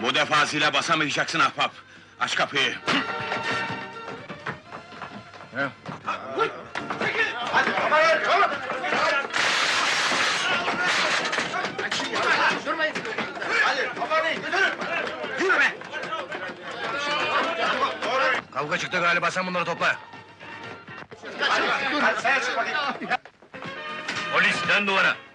Bu defa zile basamayacaksın ahbap! Aç kapıyı! Kavga çıktı galiba, sen bunları topla! Polis, dön duvara!